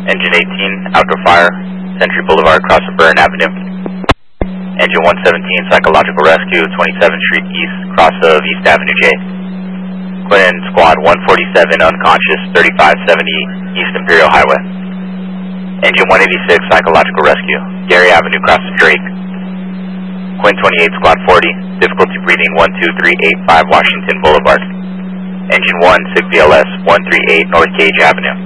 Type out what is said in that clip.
Engine 18, outdoor fire, Century Boulevard, across of Burn Avenue. Engine 117, psychological rescue, 27th Street East, cross of East Avenue J. Quinn Squad 147, unconscious, 3570 East Imperial Highway. Engine 186, psychological rescue, Gary Avenue, cross of Drake. Quinn 28, Squad 40, difficulty breathing, 12385 Washington Boulevard. Engine 1, 6 BLS, 138 North Cage Avenue.